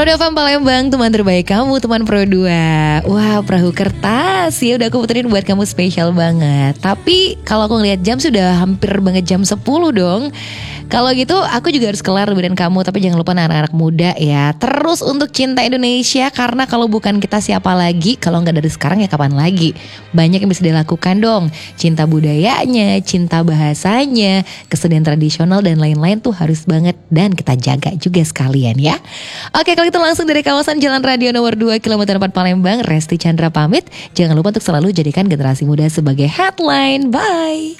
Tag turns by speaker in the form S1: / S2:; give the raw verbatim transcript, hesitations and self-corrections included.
S1: Roda F M Palembang, teman terbaik kamu, teman Pro dua. Wah, perahu kertas ya udah aku puterin buat kamu spesial banget. Tapi kalau aku ngeliat jam sudah hampir banget jam sepuluh dong. Kalau gitu aku juga harus kelar lebih dan kamu. Tapi jangan lupa anak-anak muda ya, terus untuk cinta Indonesia. Karena kalau bukan kita siapa lagi, kalau nggak dari sekarang ya kapan lagi. Banyak yang bisa dilakukan dong. Cinta budayanya, cinta bahasanya, kesenian tradisional dan lain-lain tuh harus banget. Dan kita jaga juga sekalian ya. Oke, kalau itu langsung dari kawasan Jalan Radio nomor dua kilometer empat Palembang, Resti Chandra pamit. Jangan lupa untuk selalu jadikan generasi muda sebagai headline. Bye.